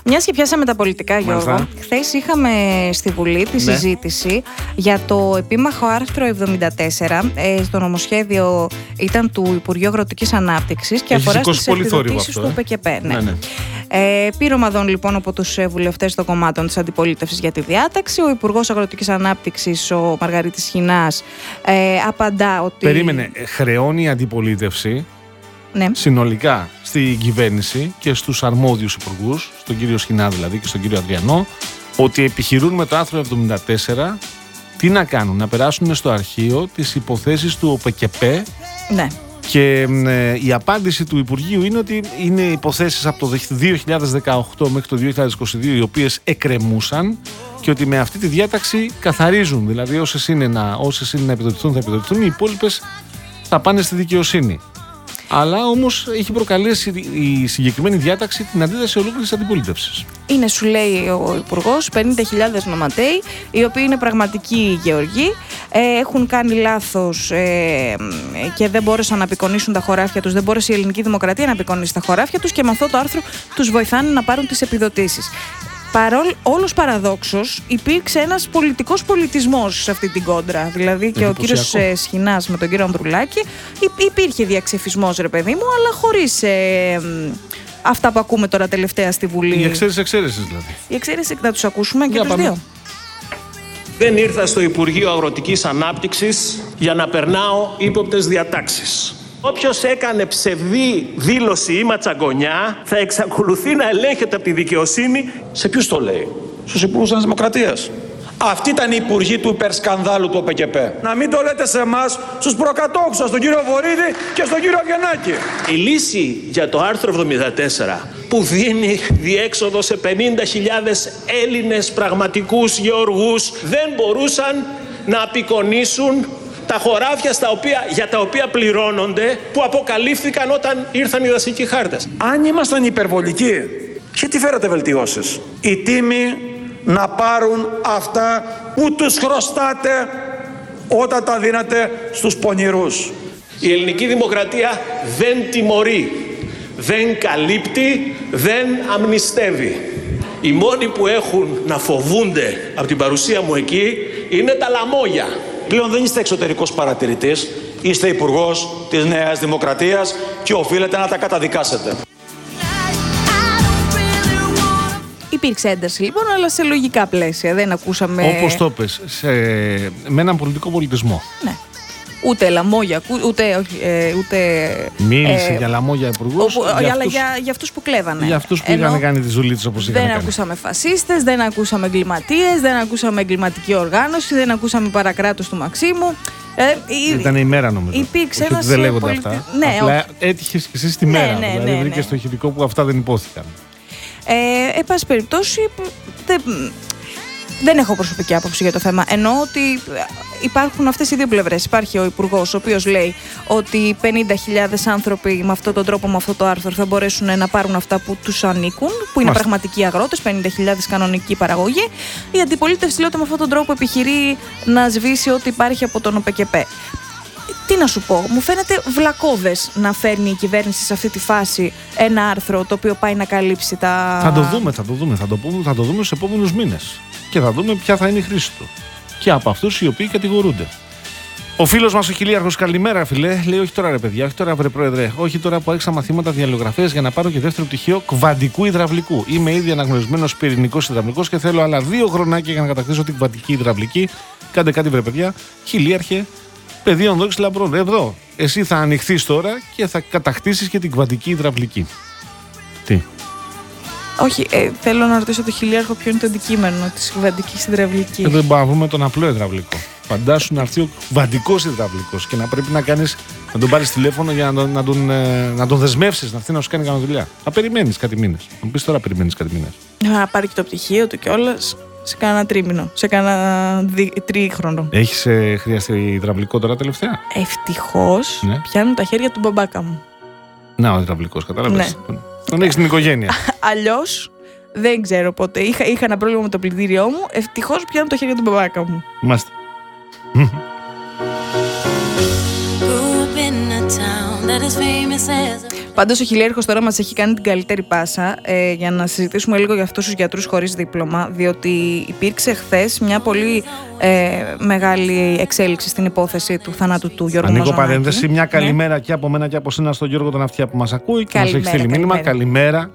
Μιας και πιάσαμε τα πολιτικά, Γιώργο, χθες είχαμε στη Βουλή τη συζήτηση για το επίμαχο άρθρο 74. Στο νομοσχέδιο ήταν του Υπουργείου Αγροτικής Ανάπτυξης και αφορά στις επιδοτήσεις του ΟΠΚΠ. Πήρε ομαδών λοιπόν από τους βουλευτές των κομμάτων της αντιπολίτευσης για τη διάταξη. Ο Υπουργός Αγροτικής Ανάπτυξης, ο Μαργαρίτης Σχοινάς, απαντά ότι. Περίμενε, χρεώνει η αντιπολίτευση. Ναι. Συνολικά στην κυβέρνηση και στους αρμόδιους υπουργούς, στον κύριο Σχοινά δηλαδή και στον κύριο Αδριανό, ότι επιχειρούν με το άρθρο 74 τι να κάνουν, να περάσουν στο αρχείο τις υποθέσεις του ΟΠΚΠ. Ναι. Και η απάντηση του Υπουργείου είναι ότι είναι υποθέσεις από το 2018 μέχρι το 2022 οι οποίες εκκρεμούσαν και ότι με αυτή τη διάταξη καθαρίζουν, δηλαδή όσες είναι να επιδοτηθούν θα επιδοτηθούν, οι υπόλοιπες θα πάνε στη δικαιοσύνη. Αλλά όμως έχει προκαλέσει η συγκεκριμένη διάταξη την αντίδραση ολόκληρης αντιπολίτευσης. Είναι, σου λέει ο Υπουργός, 50.000 νοματέοι, οι οποίοι είναι πραγματικοί γεωργοί, έχουν κάνει λάθος και δεν μπόρεσαν να απεικονίσουν τα χωράφια τους, δεν μπόρεσε η ελληνική δημοκρατία να απεικονίσει τα χωράφια τους και με αυτό το άρθρο τους βοηθάνε να πάρουν τις επιδοτήσεις. Όλος παραδόξως υπήρξε ένας πολιτικός πολιτισμός σε αυτή την κόντρα. Δηλαδή και ο κύριος Σχοινάς με τον κύριο Ανδρουλάκη υπήρχε διαξεφισμός, ρε παιδί μου, αλλά χωρίς αυτά που ακούμε τώρα τελευταία στη Βουλή. Η εξαίρεση δηλαδή. Η εξαίρεση, θα τους ακούσουμε και τους δύο. Δεν ήρθα στο Υπουργείο Αγροτικής Ανάπτυξης για να περνάω ύποπτες διατάξεις. Όποιος έκανε ψευδή δήλωση ή ματσαγκονιά θα εξακολουθεί να ελέγχεται από τη δικαιοσύνη. Σε ποιους το λέει? Στους υπουργούς της Δημοκρατίας. Αυτοί ήταν οι υπουργοί του υπερσκανδάλου του ΟΠΚΠ. Να μην το λέτε σε εμάς, στους προκατόχους σας, τον κύριο Βορίδη και στον κύριο Αβγενάκη. Η λύση για το άρθρο 74 που δίνει διέξοδο σε 50.000 Έλληνες πραγματικούς γεωργούς δεν μπορούσαν να απεικονίσουν τα χωράφια για τα οποία πληρώνονται, που αποκαλύφθηκαν όταν ήρθαν οι δασικοί χάρτες. Αν ήμασταν υπερβολικοί, γιατί φέρατε βελτιώσεις? Οι τίμοι να πάρουν αυτά που τους χρωστάτε όταν τα δίνατε στους πονηρούς. Η ελληνική δημοκρατία δεν τιμωρεί, δεν καλύπτει, δεν αμνηστεύει. Οι μόνοι που έχουν να φοβούνται από την παρουσία μου εκεί είναι τα λαμόγια. Πλέον δεν είστε εξωτερικός παρατηρητής, είστε υπουργός της Νέας Δημοκρατίας και οφείλετε να τα καταδικάσετε. Υπήρξε ένταση λοιπόν, αλλά σε λογικά πλαίσια. Δεν ακούσαμε. Όπως το πες, με έναν πολιτικό πολιτισμό. Ναι. Ούτε λαμόγια, ούτε. Μίλησε για λαμόγια υπουργούς. Αλλά για αυτούς που κλέβανε. Για αυτούς που είχαν κάνει τις δουλίτες όπως είχαν κάνει. Δεν ακούσαμε φασίστες, δεν ακούσαμε εγκληματίες, δεν ακούσαμε εγκληματική οργάνωση, δεν ακούσαμε παρακράτος του Μαξίμου. Ήταν η μέρα νομίζω. Υπήρξε ένας. Δεν λέγονται αυτά. Ναι, απλά έτυχες και εσύ στη μέρα. Δηλαδή βρήκες το ηχητικό που αυτά δεν υπόθηκαν. Εν πάση περιπτώσει. Δεν έχω προσωπική άποψη για το θέμα. Εννοώ ότι υπάρχουν αυτές οι δύο πλευρές. Υπάρχει ο Υπουργός, ο οποίος λέει ότι 50.000 άνθρωποι με αυτόν τον τρόπο, με αυτό το άρθρο, θα μπορέσουν να πάρουν αυτά που τους ανήκουν, που είναι πραγματικοί αγρότες, 50.000 κανονική παραγωγή. Η αντιπολίτευση λέει ότι με αυτόν τον τρόπο επιχειρεί να σβήσει ό,τι υπάρχει από τον ΟΠΚΠ. Τι να σου πω, μου φαίνεται βλακώδες να φέρνει η κυβέρνηση σε αυτή τη φάση ένα άρθρο το οποίο πάει να καλύψει τα. Θα το δούμε στους επόμενους μήνες. Και θα δούμε ποια θα είναι η χρήση του. Και από αυτούς οι οποίοι κατηγορούνται. Ο φίλος μας ο Χιλίαρχος, καλημέρα φίλε. Λέει: όχι τώρα ρε παιδιά, όχι τώρα βρε πρόεδρε. Όχι τώρα που άρχισα μαθήματα διαλογραφίας για να πάρω και δεύτερο πτυχίο κβαντικού υδραυλικού. Είμαι ήδη αναγνωρισμένος πυρηνικός υδραυλικός και θέλω άλλα 2 χρονάκια για να κατακτήσω την κβαντική υδραυλική. Κάντε κάτι βρε παιδιά. Χιλίαρχε, πεδίων δόξης λαμπρών. Εδώ. Εσύ θα ανοιχθείς τώρα και θα κατακτήσεις και την κβαντική υδραυλική. Τι. Όχι, θέλω να ρωτήσω το Χιλίαρχο ποιο είναι το αντικείμενο της κβαντικής υδραυλικής. Δεν μπορούμε να βρούμε τον απλό υδραυλικό. Φαντάσου να έρθει ο κβαντικός υδραυλικός και να πρέπει να τον πάρεις τηλέφωνο για να τον δεσμεύσεις να έρθει να σου κάνει κανένα δουλειά. Θα περιμένεις κάτι μήνες. Θα μου πεις τώρα περιμένεις κάτι μήνες. Να πάρει και το πτυχίο του κιόλας σε κανένα τρίμηνο, σε κανένα τρίχρονο. Έχεις χρειαστεί υδραυλικό τώρα τελευταία? Ευτυχώς πιάνουν τα χέρια του μπαμπάκα μου. Να, ο υδραυλικός, κατάλαβες. Ναι. Τον έχεις στην οικογένεια. Αλλιώς δεν ξέρω πότε. Είχα ένα πρόβλημα με το πλυντήριό μου. Ευτυχώς πιάνω το χέρι του μπαμπάκα μου. Μάστε. Πάντως ο Χιλίαρχος τώρα μας έχει κάνει την καλύτερη πάσα για να συζητήσουμε λίγο για αυτούς τους γιατρούς χωρίς δίπλωμα, διότι υπήρξε χθες μια πολύ μεγάλη εξέλιξη στην υπόθεση του θανάτου του Γιώργου Μαζονάκη. Ανοίγω παρένθεση, μια καλημέρα και από μένα και από σένα στον Γιώργο τον Αυτιά που μας ακούει και μας έχει στείλει μήνυμα. Καλημέρα.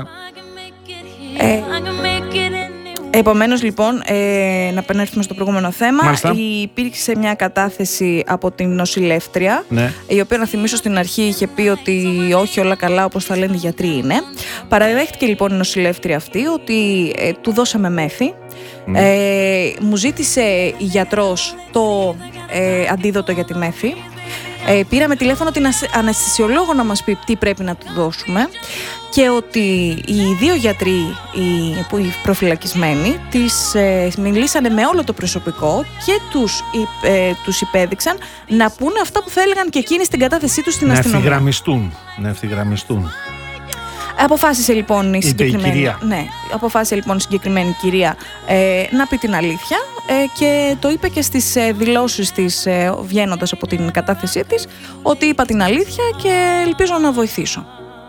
Επομένως λοιπόν, να επανέλθουμε στο προηγούμενο θέμα. Μάλιστα. Υπήρξε μια κατάθεση από την νοσηλεύτρια, ναι, η οποία, να θυμίσω, στην αρχή είχε πει ότι όχι όλα καλά όπως θα λένε οι γιατροί είναι. Παραδέχτηκε λοιπόν η νοσηλεύτρια αυτή ότι του δώσαμε μέθη. Μου ζήτησε η γιατρός το αντίδοτο για τη μέθη. Πήραμε τηλέφωνο την αναισθησιολόγο να μας πει τι πρέπει να του δώσουμε και ότι οι δύο γιατροί οι προφυλακισμένοι της μιλήσανε με όλο το προσωπικό και τους υπέδειξαν να πούνε αυτά που θα έλεγαν και εκείνοι στην κατάθεσή τους στην αστυνομία. Να ευθυγραμμιστούν. Αποφάσισε λοιπόν η συγκεκριμένη κυρία να πει την αλήθεια και το είπε και στις δηλώσεις της βγαίνοντας από την κατάθεσή της, ότι είπα την αλήθεια και ελπίζω να βοηθήσω.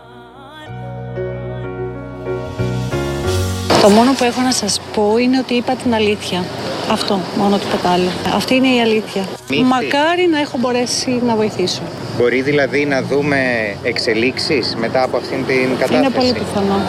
Το μόνο που έχω να σας πω είναι ότι είπα την αλήθεια. Αυτό μόνο το κατάλληλο. Αυτή είναι η αλήθεια. Μακάρι να έχω μπορέσει να βοηθήσω. Μπορεί δηλαδή να δούμε εξελίξεις μετά από αυτήν την κατάθεση? Είναι πολύ πιθανό.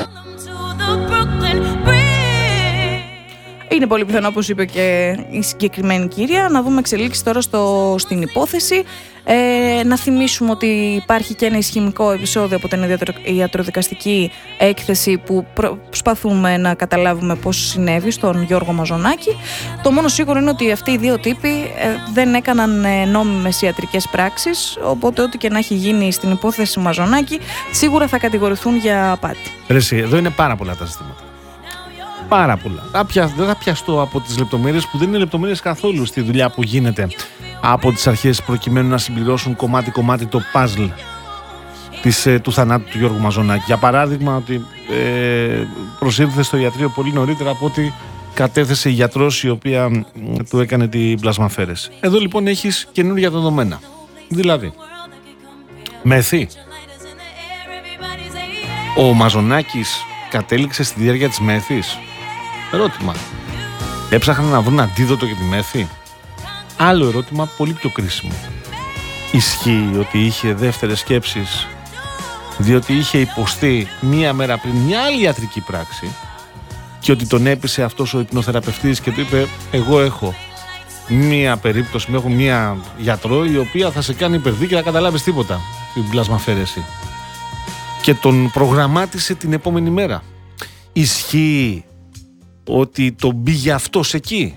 Είναι πολύ πιθανό, όπως είπε και η συγκεκριμένη κυρία, να δούμε εξελίξεις τώρα στην υπόθεση. Να θυμίσουμε ότι υπάρχει και ένα ισχυμικό επεισόδιο από την ιατροδικαστική έκθεση που προσπαθούμε να καταλάβουμε πώς συνέβη στον Γιώργο Μαζονάκη. Το μόνο σίγουρο είναι ότι αυτοί οι δύο τύποι δεν έκαναν νόμιμες ιατρικές πράξεις, οπότε ό,τι και να έχει γίνει στην υπόθεση Μαζονάκη σίγουρα θα κατηγορηθούν για απάτη. Εδώ είναι πάρα πολλά τα ζητήματα. Πάρα πολλά. Δεν θα πιαστώ από τις λεπτομέρειες που δεν είναι λεπτομέρειες καθόλου στη δουλειά που γίνεται από τις αρχές προκειμένου να συμπληρώσουν κομμάτι-κομμάτι το puzzle του θανάτου του Γιώργου Μαζονάκη. Για παράδειγμα, ότι προσήλθε στο ιατρείο πολύ νωρίτερα από ότι κατέθεσε η γιατρός η οποία του έκανε την πλασμαφέρεση. Εδώ λοιπόν έχεις καινούργια δεδομένα. Δηλαδή, μέθη. Ο Μαζονάκης κατέληξε στη διάρκεια της μέθης. Ερώτημα. Έψαχναν να βρουν αντίδοτο για τη μέθη. Άλλο ερώτημα πολύ πιο κρίσιμο. Ισχύει ότι είχε δεύτερες σκέψεις διότι είχε υποστεί μία μέρα πριν μια άλλη ιατρική πράξη και ότι τον έπεισε αυτός ο υπνοθεραπευτής και του είπε, εγώ έχω μία περίπτωση, έχω μία γιατρό η οποία θα σε κάνει υπερδίκη και να καταλάβεις τίποτα την πλασμαφέρεση, και τον προγραμμάτισε την επόμενη μέρα. Ισχύει ότι τον πήγε αυτός εκεί?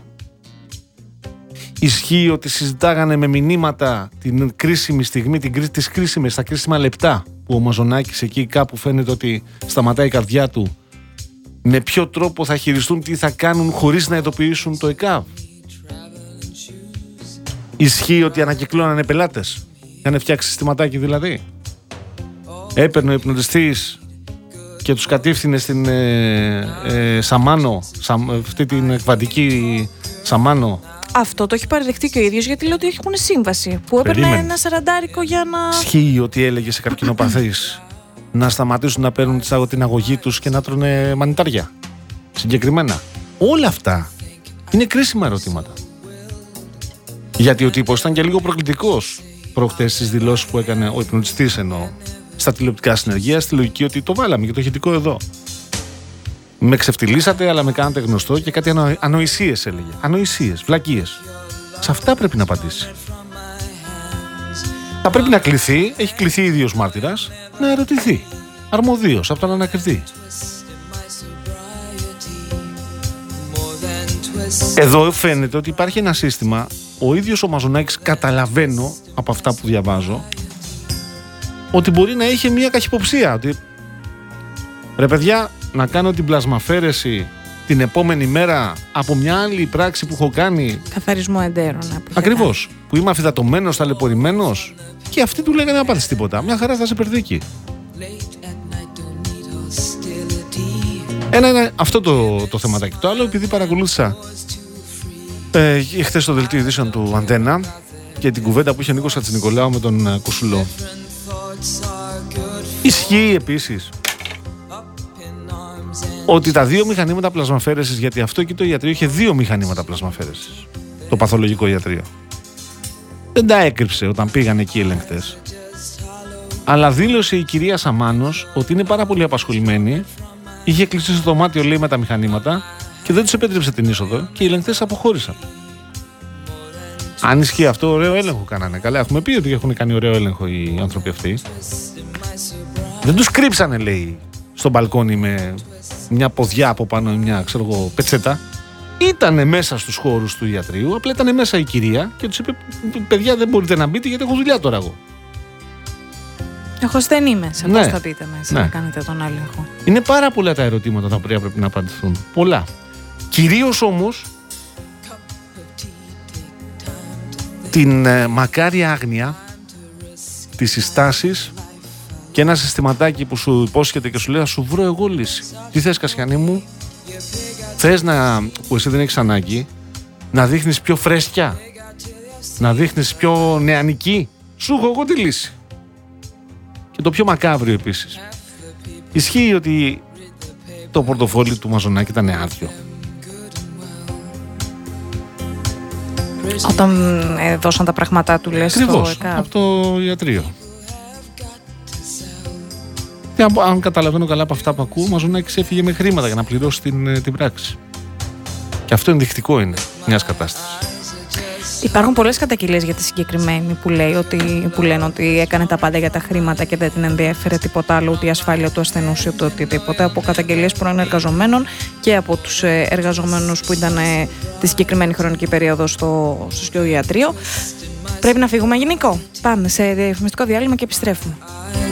Ισχύει ότι συζητάγανε με μηνύματα την κρίσιμη στιγμή, τα κρίσιμα λεπτά που ο Μαζονάκης εκεί κάπου φαίνεται ότι σταματάει η καρδιά του, με ποιο τρόπο θα χειριστούν, τι θα κάνουν χωρίς να ειδοποιήσουν το ΕΚΑΒ? Ισχύει ότι ανακυκλώνανε πελάτες? Είχαν φτιάξει συστηματάκι δηλαδή? Έπαιρνε ο υπνοτιστής και τους κατήφθηνε στην Σαμάνο, αυτή την εκβατική Σαμάνο. Αυτό το έχει παραδεχτεί και ο ίδιος, γιατί λέει ότι έχουν σύμβαση που έπαιρνε ένα 40 για να... Ισχύει ότι έλεγε σε καρκινοπαθείς να σταματήσουν να παίρνουν την αγωγή τους και να τρώνε μανιτάρια? Συγκεκριμένα. Όλα αυτά είναι κρίσιμα ερωτήματα. Γιατί ο τύπος ήταν και λίγο προκλητικός προχτές στις δηλώσεις που έκανε ο υπνοτιστής, εννοώ, στα τηλεοπτικά συνεργεία, στη λογική ότι το βάλαμε και το ηχητικό εδώ. Με ξεφτυλίσατε, αλλά με κάνατε γνωστό και κάτι ανοησίες έλεγε. Ανοησίες, βλακίες. Σε αυτά πρέπει να απαντήσει. Θα πρέπει να κληθεί, έχει κληθεί ίδιος μάρτυρας, να ερωτηθεί αρμοδίως από τον ανακριτή. Εδώ φαίνεται ότι υπάρχει ένα σύστημα. Ο ίδιος ο Μαζονάκης, καταλαβαίνω από αυτά που διαβάζω, ότι μπορεί να είχε μια καχυποψία. Ότι ρε παιδιά, να κάνω την πλασμαφέρεση την επόμενη μέρα από μια άλλη πράξη που έχω κάνει. Καθαρισμό εντέρων. Ακριβώς. Που είμαι αφυδατωμένος, ταλαιπωρημένος. Και αυτοί του λέγανε να πάθεις τίποτα. Μια χαρά θα σε περδίκει. Ένα είναι αυτό το θεματάκι. Το άλλο, επειδή παρακολούθησα χθες το δελτίο ειδήσεων του Αντένα και την κουβέντα που είχε ο Νίκος Χατζηνικολάου με τον Κουσουλό. Ισχύει επίσης ότι τα 2 μηχανήματα πλασμαφαίρεσης, γιατί αυτό και το ιατρείο είχε 2 μηχανήματα πλασμαφαίρεσης, το παθολογικό ιατρείο, δεν τα έκρυψε όταν πήγαν εκεί οι ελεγκτές. Αλλά δήλωσε η κυρία Σαμάνος ότι είναι πάρα πολύ απασχολημένη, είχε κλείσει στο δωμάτιο, λέει, με τα μηχανήματα και δεν τους επέτρεψε την είσοδο και οι ελεγκτές αποχώρησαν. Αν ισχύει αυτό, ωραίο έλεγχο κάνανε. Καλά, έχουμε πει ότι έχουν κάνει ωραίο έλεγχο οι άνθρωποι αυτοί. Δεν τους κρύψανε, λέει, στο μπαλκόνι με μια ποδιά από πάνω, μια, ξέρω εγώ, πετσέτα. Ήτανε μέσα στους χώρους του ιατρείου, απλά ήταν μέσα η κυρία και τους είπε: παιδιά, δεν μπορείτε να μπείτε γιατί έχω δουλειά τώρα εγώ. Εγώ δεν είμαι. Σε Ναι. πώς θα μπείτε μέσα να κάνετε τον έλεγχο. Είναι πάρα πολλά τα ερωτήματα τα οποία πρέπει να απαντηθούν. Πολλά. Κυρίως όμως την μακάρια άγνοια, τις συστάσεις και ένα συστηματάκι που σου υπόσχεται και σου λέει: θα σου βρω εγώ λύση. Τι θες, Κασιανή μου? Θες που εσύ δεν έχεις ανάγκη, να δείχνεις πιο φρέσκια, να δείχνεις πιο νεανική? Σου έχω εγώ τη λύση. Και το πιο μακάβριο επίσης. Ισχύει ότι το πορτοφόλι του Μαζονάκη ήταν άδειο. Όταν δώσαν τα πράγματά του, λες, Ακριβώς, στο ΕΚΑΒ. από το ιατρείο. Και αν καταλαβαίνω καλά από αυτά που ακούω, ο Μαζονάκης έφυγε με χρήματα για να πληρώσει την πράξη. Και αυτό ενδεικτικό είναι μιας κατάστασης. Υπάρχουν πολλές καταγγελίες για τη συγκεκριμένη που λένε ότι έκανε τα πάντα για τα χρήματα και δεν την ενδιέφερε τίποτα άλλο, ούτε η ασφάλεια του ασθενούς ούτε οτιδήποτε. Από καταγγελίες πρώην εργαζομένων και από τους εργαζομένους που ήταν τη συγκεκριμένη χρονική περίοδο στο ιατρείο. Πρέπει να φύγουμε, Γενικό. Πάμε σε διαφημιστικό διάλειμμα και επιστρέφουμε.